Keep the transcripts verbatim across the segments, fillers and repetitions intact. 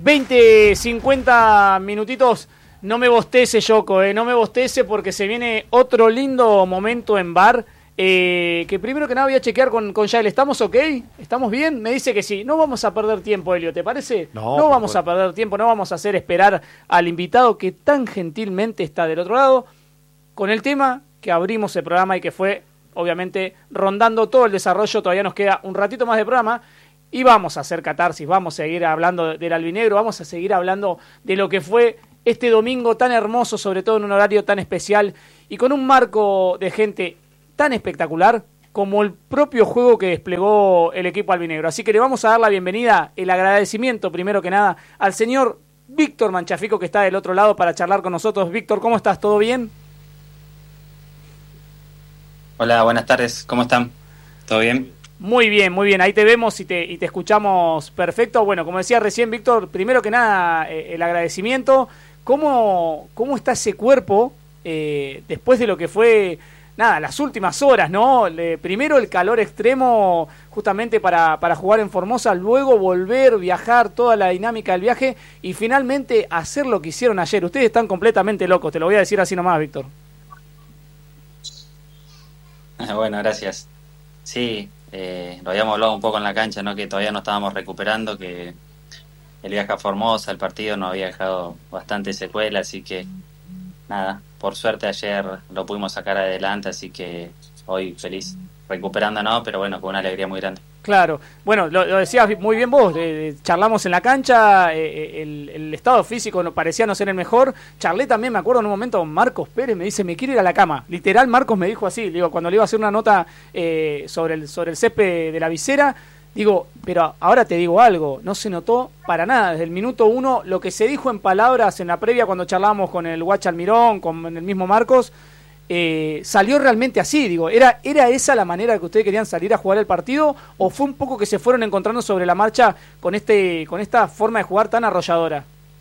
veinte, cincuenta minutitos. No me bostece, Yoko, eh, no me bostece porque se viene otro lindo momento en bar. Eh, que primero que nada voy a chequear con, con Yael. ¿Estamos ok? ¿Estamos bien? Me dice que sí. No vamos a perder tiempo, Helio, ¿te parece? No, no vamos pues, a perder tiempo, no vamos a hacer esperar al invitado que tan gentilmente está del otro lado con el tema que abrimos el programa y que fue, obviamente, rondando todo el desarrollo. Todavía nos queda un ratito más de programa y vamos a hacer catarsis, vamos a seguir hablando del albinegro, vamos a seguir hablando de lo que fue este domingo tan hermoso, sobre todo en un horario tan especial y con un marco de gente tan espectacular como el propio juego que desplegó el equipo albinegro. Así que le vamos a dar la bienvenida, el agradecimiento primero que nada al señor Víctor Manchafico, que está del otro lado para charlar con nosotros. Víctor, ¿cómo estás? ¿Todo bien? Hola, buenas tardes, ¿cómo están? ¿Todo bien? Muy bien, muy bien, ahí te vemos y te, y te escuchamos perfecto. Bueno, como decía recién Víctor, primero que nada eh, el agradecimiento. ¿Cómo, cómo está ese cuerpo eh, después de lo que fue... Nada, las últimas horas, ¿no? Le, primero el calor extremo justamente para, para jugar en Formosa, luego volver, viajar, toda la dinámica del viaje y finalmente hacer lo que hicieron ayer. Ustedes están completamente locos, te lo voy a decir así nomás, Víctor. Bueno, gracias. Sí, eh, lo habíamos hablado un poco en la cancha, ¿no? Que todavía no estábamos recuperando, que el viaje a Formosa, el partido nos había dejado bastante secuela, así que nada, por suerte ayer lo pudimos sacar adelante, así que hoy feliz recuperándonos, pero bueno, con una alegría muy grande. Claro, bueno, lo, lo decías muy bien vos, eh, charlamos en la cancha, eh, el, el estado físico no, parecía no ser el mejor. Charlé también, me acuerdo en un momento, Marcos Pérez me dice, me quiero ir a la cama. Literal, Marcos me dijo así, digo, cuando le iba a hacer una nota eh, sobre el sobre el césped de la visera, digo, pero ahora te digo algo, no se notó para nada, desde el minuto uno, lo que se dijo en palabras en la previa cuando charlábamos con el Guacha Almirón, con el mismo Marcos, eh, salió realmente así, digo, ¿era, ¿era esa la manera que ustedes querían salir a jugar el partido o fue un poco que se fueron encontrando sobre la marcha con este con esta forma de jugar tan arrolladora?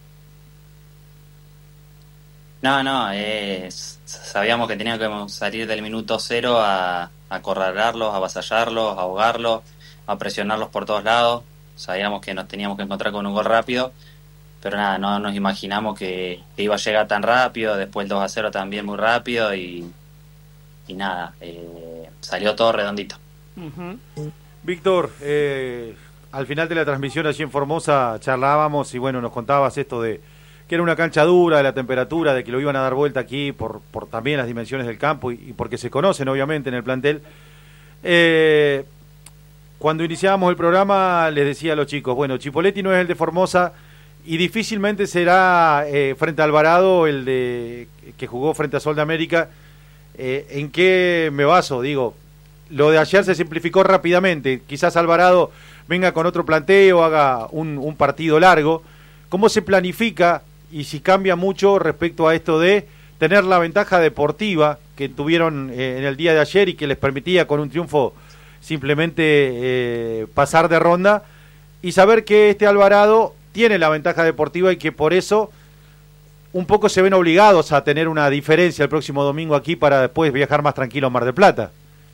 No, no, eh, sabíamos que teníamos que salir del minuto cero a, a acorralarlos, a avasallarlos, a ahogarlos, a presionarlos por todos lados. Sabíamos que nos teníamos que encontrar con un gol rápido, pero nada, no nos imaginamos que, que iba a llegar tan rápido, después el dos a cero también muy rápido y, y nada, eh, salió todo redondito. Uh-huh. Víctor, eh, al final de la transmisión allí en Formosa charlábamos y bueno, nos contabas esto de que era una cancha dura, de la temperatura, de que lo iban a dar vuelta aquí por, por también las dimensiones del campo y, y porque se conocen obviamente en el plantel. Eh, Cuando iniciábamos el programa les decía a los chicos, bueno, Chipoletti no es el de Formosa y difícilmente será eh, frente a Alvarado el de que jugó frente a Sol de América. Eh, ¿En qué me baso? Digo, lo de ayer se simplificó rápidamente. Quizás Alvarado venga con otro planteo, haga un, un partido largo. ¿Cómo se planifica y si cambia mucho respecto a esto de tener la ventaja deportiva que tuvieron eh, en el día de ayer y que les permitía con un triunfo simplemente eh, pasar de ronda y saber que este Alvarado tiene la ventaja deportiva y que por eso un poco se ven obligados a tener una diferencia el próximo domingo aquí para después viajar más tranquilo a Mar del Plata?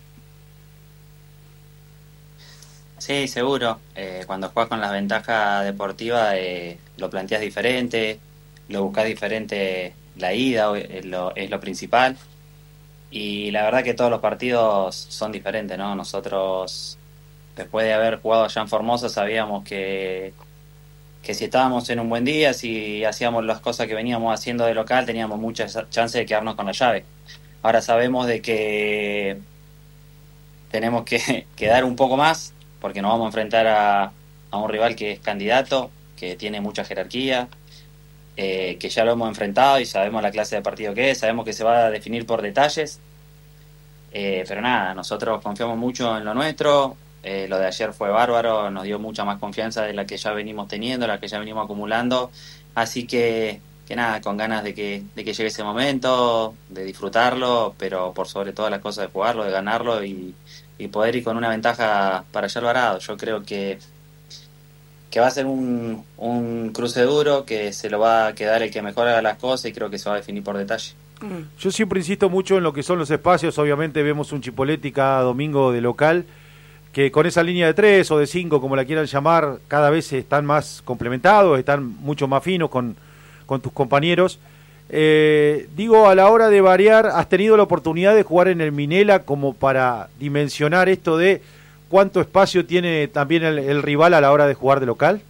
Sí, seguro. Eh, cuando juegas con la ventaja deportiva eh, lo planteas diferente, lo buscas diferente, la ida es lo, es lo principal. Y la verdad que todos los partidos son diferentes, ¿no? Nosotros, después de haber jugado allá en Formosa, sabíamos que, que si estábamos en un buen día, si hacíamos las cosas que veníamos haciendo de local, teníamos muchas chances de quedarnos con la llave. Ahora sabemos de que tenemos que, que dar un poco más, porque nos vamos a enfrentar a, a un rival que es candidato, que tiene mucha jerarquía, Eh, que ya lo hemos enfrentado y sabemos la clase de partido que es, sabemos que se va a definir por detalles, eh, pero nada, nosotros confiamos mucho en lo nuestro, eh, lo de ayer fue bárbaro, nos dio mucha más confianza de la que ya venimos teniendo, la que ya venimos acumulando, así que, que nada, con ganas de que, de que llegue ese momento, de disfrutarlo, pero por sobre todas las cosas de jugarlo, de ganarlo y, y poder ir con una ventaja para allá Alvarado. Yo creo que que va a ser un, un cruce duro, que se lo va a quedar el que mejor haga las cosas y creo que se va a definir por detalle. Yo siempre insisto mucho en lo que son los espacios, obviamente vemos un Chipoletti cada domingo de local, que con esa línea de tres o de cinco, como la quieran llamar, cada vez están más complementados, están mucho más finos con, con tus compañeros. Eh, digo, a la hora de variar, ¿has tenido la oportunidad de jugar en el Minela como para dimensionar esto de cuánto espacio tiene también el, el rival a la hora de jugar de local?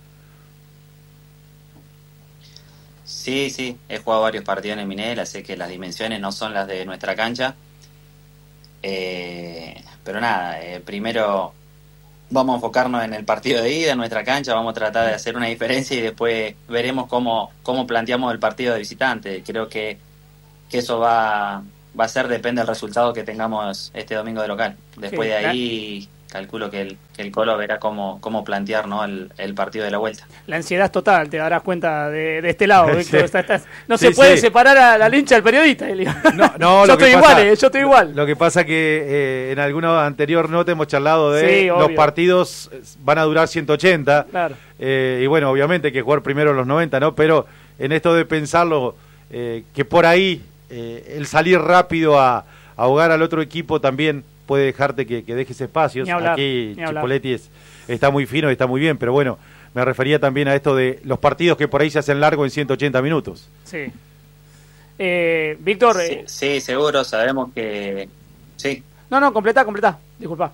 Sí, sí, he jugado varios partidos en el Minela, sé que las dimensiones no son las de nuestra cancha. Eh, pero nada, eh, primero vamos a enfocarnos en el partido de ida, en nuestra cancha, vamos a tratar de hacer una diferencia y después veremos cómo, cómo planteamos el partido de visitante. Creo que, que eso va, va a ser, depende del resultado que tengamos este domingo de local. Después Sí, de ahí calculo que el, que el Colo verá cómo, cómo plantear, ¿no?, el, el partido de la vuelta. La ansiedad es total, te darás cuenta de, de este lado, Víctor. Sí. Está- está- no Sí, se puede sí. separar a la hincha del periodista, Elio. No, no, yo lo que estoy pasa- igual, eh, yo estoy igual. Lo que pasa que eh, en alguna anterior nota hemos charlado de Sí, los obvio. partidos eh, van a durar ciento ochenta. Claro. Eh, y bueno, obviamente hay que jugar primero los noventa, ¿no? Pero en esto de pensarlo, eh, que por ahí eh, el salir rápido a, a ahogar al otro equipo también puede dejarte que, que dejes espacios. Ni hablar, Aquí ni hablar. Chipoletti es- está muy fino y está muy bien, pero bueno, me refería también a esto de los partidos que por ahí se hacen largos en ciento ochenta minutos. Sí. Eh, Víctor, Sí, eh, sí, seguro, sabemos que... Sí, no, no, completá, completá, disculpa.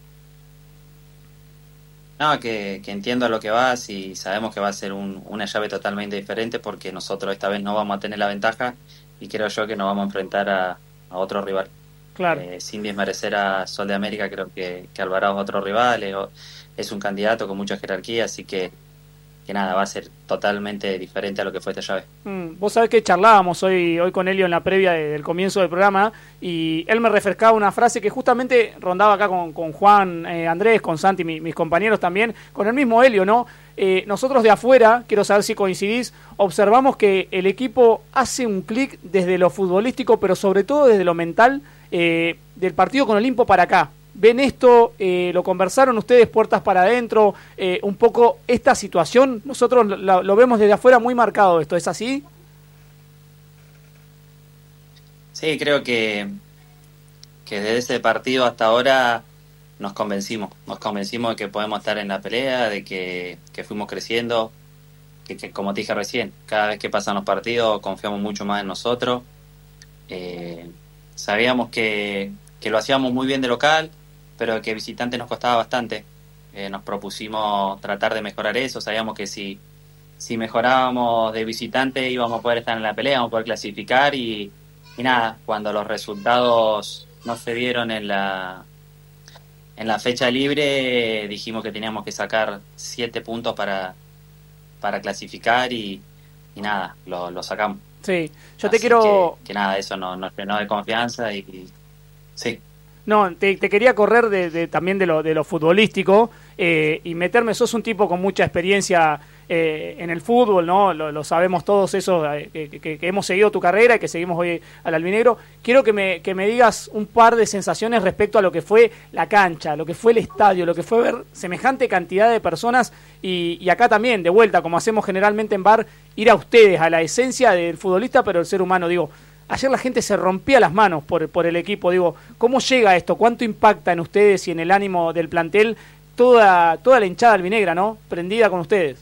no, que, que entiendo a lo que vas y sabemos que va a ser un, una llave totalmente diferente porque nosotros esta vez no vamos a tener la ventaja y creo yo que nos vamos a enfrentar a, a otro rival. Claro. Eh, sin desmerecer a Sol de América, creo que, que Alvarado es otro rival, es, es un candidato con mucha jerarquía, así que, que nada, va a ser totalmente diferente a lo que fue esta llave. Mm, vos sabés que charlábamos hoy, hoy con Elio en la previa de- del comienzo del programa y él me refrescaba una frase que justamente rondaba acá con, con Juan, eh, Andrés, con Santi, mi- mis compañeros también, con el mismo Elio, ¿no? Eh, nosotros de afuera, quiero saber si coincidís, observamos que el equipo hace un clic desde lo futbolístico, pero sobre todo desde lo mental, eh, del partido con Olimpo para acá. ¿Ven esto? Eh, ¿Lo conversaron ustedes puertas para adentro? Eh, un poco esta situación, nosotros lo, lo vemos desde afuera muy marcado esto, ¿es así? Sí, creo que, que desde ese partido hasta ahora nos convencimos, nos convencimos de que podemos estar en la pelea, de que, que fuimos creciendo, que, que como te dije recién, cada vez que pasan los partidos confiamos mucho más en nosotros. Eh, sabíamos que, que lo hacíamos muy bien de local, pero que visitante nos costaba bastante. Eh, nos propusimos tratar de mejorar eso, sabíamos que si, si mejorábamos de visitante íbamos a poder estar en la pelea, íbamos a poder clasificar y, y nada, cuando los resultados no se dieron en la, en la fecha libre, dijimos que teníamos que sacar siete puntos para, para clasificar y, y nada, lo, lo sacamos. Sí, yo te Así quiero... Que, que nada, eso nos, nos llenó de confianza y, y sí. No, te, te quería correr de, de- también de lo, de lo futbolístico eh, y meterme, sos un tipo con mucha experiencia eh, en el fútbol, ¿no? Lo, lo sabemos todos eso, eh, que, que- que hemos seguido tu carrera y que seguimos hoy al albinegro. Quiero que me, que me digas un par de sensaciones respecto a lo que fue la cancha, lo que fue el estadio, lo que fue ver semejante cantidad de personas y, y acá también, de vuelta, como hacemos generalmente en bar, ir a ustedes, a la esencia del futbolista, pero el ser humano, digo. Ayer la gente se rompía las manos por, por el equipo. Digo, ¿cómo llega esto? ¿Cuánto impacta en ustedes y en el ánimo del plantel toda, toda la hinchada albinegra, ¿no? Prendida con ustedes.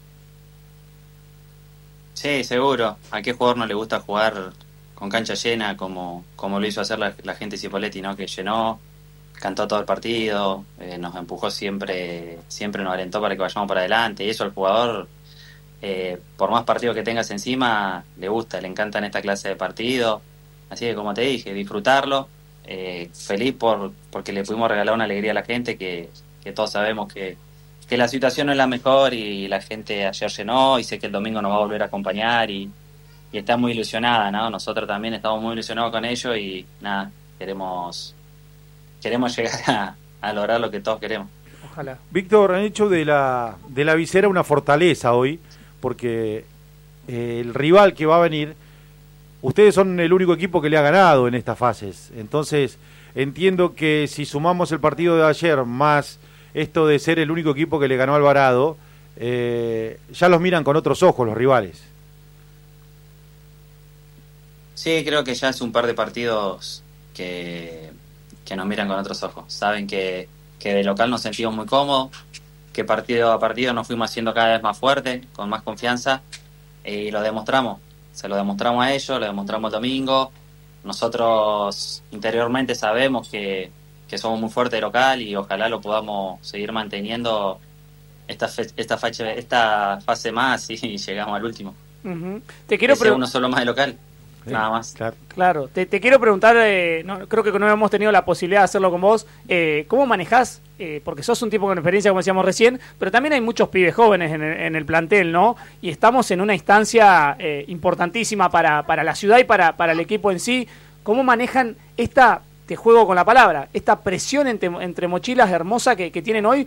Sí, seguro. ¿A qué jugador no le gusta jugar con cancha llena como, como lo hizo hacer la, la gente de Cipoletti, ¿no? Que llenó, cantó todo el partido, eh, nos empujó siempre, siempre nos alentó para que vayamos para adelante. Y eso al jugador, eh, por más partidos que tengas encima, le gusta, le encantan esta clase de partidos. Así que, como te dije, disfrutarlo. Eh, feliz por porque le pudimos regalar una alegría a la gente, que, que todos sabemos que, que la situación no es la mejor y la gente ayer llenó y sé que el domingo nos va a volver a acompañar y, y está muy ilusionada, ¿no? Nosotros también estamos muy ilusionados con ellos y nada, queremos queremos llegar a, a lograr lo que todos queremos. Ojalá. Víctor, han hecho de la, de la visera una fortaleza hoy, porque eh, el rival que va a venir, ustedes son el único equipo que le ha ganado en estas fases. Entonces, entiendo que si sumamos el partido de ayer, más esto de ser el único equipo que le ganó a Alvarado, eh, ya los miran con otros ojos los rivales. Sí, creo que ya es un par de partidos que, que nos miran con otros ojos. Saben que, que de local nos sentimos muy cómodos, que partido a partido nos fuimos haciendo cada vez más fuertes, con más confianza, y lo demostramos. Se lo demostramos a ellos, lo demostramos el domingo. Nosotros interiormente sabemos que, que somos muy fuertes de local y ojalá lo podamos seguir manteniendo esta fe, esta, fache, esta fase más y llegamos al último. Uh-huh. Te quiero que sea uno solo más de local. Sí, nada más. Claro, claro. Te, te quiero preguntar, eh, no, creo que no hemos tenido la posibilidad de hacerlo con vos, eh, ¿cómo manejás? Eh, porque sos un tipo con experiencia, como decíamos recién, pero también hay muchos pibes jóvenes en el, en el plantel, ¿no? Y estamos en una instancia eh, importantísima para, para la ciudad y para, para el equipo en sí. ¿Cómo manejan esta, te juego con la palabra, esta presión entre, entre mochilas hermosa que, que tienen hoy